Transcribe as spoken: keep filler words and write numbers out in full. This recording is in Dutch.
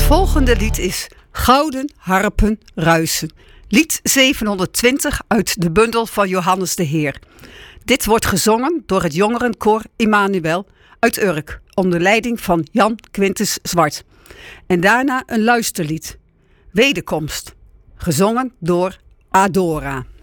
volgende lied is Gouden Harpen Ruisen. Lied zevenhonderdtwintig uit de bundel van Johannes de Heer. Dit wordt gezongen door het jongerenkoor Immanuel uit Urk, onder leiding van Jan Quintus Zwart. En daarna een luisterlied, Wederkomst, gezongen door Adora.